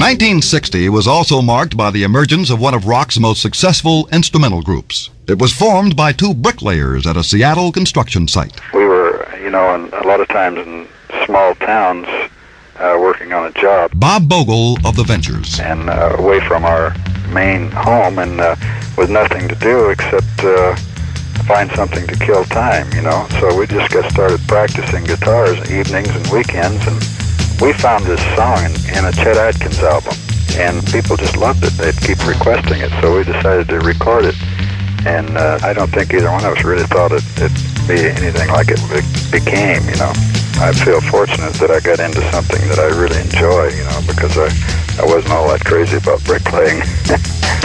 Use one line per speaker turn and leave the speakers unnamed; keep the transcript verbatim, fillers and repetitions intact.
nineteen sixty was also marked by the emergence of one of rock's most successful instrumental groups. It was formed by two bricklayers at a Seattle construction site.
We were, you know, in, a lot of times in small towns uh, working on a job.
Bob Bogle of the Ventures.
And uh, away from our main home, and uh, with nothing to do except uh, find something to kill time, you know. So we just got started practicing guitars evenings and weekends, and we found this song in, in a Chet Atkins album, and people just loved it. They'd keep requesting it, so we decided to record it. And uh, I don't think either one of us really thought it, it'd be anything like it be- became, you know. I feel fortunate that I got into something that I really enjoy, you know, because I, I wasn't all that crazy about bricklaying.